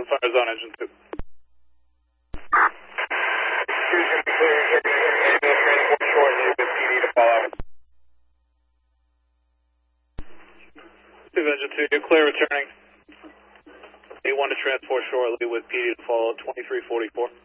Open fires on engine 2. Engine 2, you're clear returning. A1 to transport shortly with PD to follow 2344.